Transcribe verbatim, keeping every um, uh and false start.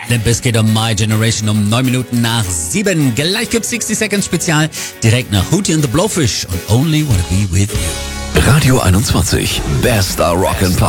Limp Bizkit und My Generation um neun Minuten nach sieben. Gleich gibt's sixty Seconds Spezial direkt nach Hootie and the Blowfish und Only Wanna Be With You. Radio einundzwanzig, bester Rock'n'Pop.